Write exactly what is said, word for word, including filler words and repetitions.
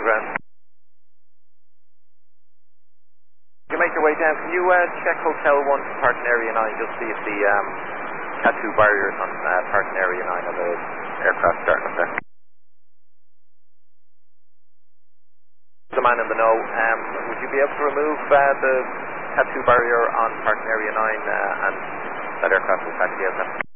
ground. You make your way down. Can you uh, check Hotel one parking area nine, just see if the um, Cat two barriers on uh, parking area nine of the aircraft starting up there. The man in the know, um, would you be able to remove uh, the Cat two barrier on parking area nine uh, and that aircraft will taxi out then?